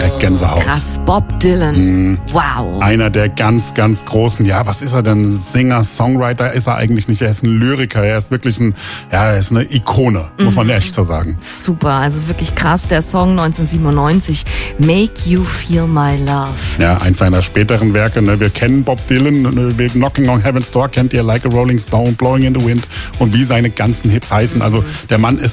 direkt Gänsehaut. Krass, Bob Dylan. Wow. Einer der ganz, ganz großen, ja, was ist er denn? Singer, Songwriter ist er eigentlich nicht. Er ist ein Lyriker. Er ist wirklich er ist eine Ikone, muss man echt so sagen. Super, also wirklich krass. Der Song 1997, Make You Feel My Love. Ja, eins seiner späteren Werke. Ne? Wir kennen Bob Dylan, Knocking on Heaven's Door kennt ihr, Like a Rolling Stone, Blowing in the Wind und wie seine ganzen Hits heißen. Also der Mann ist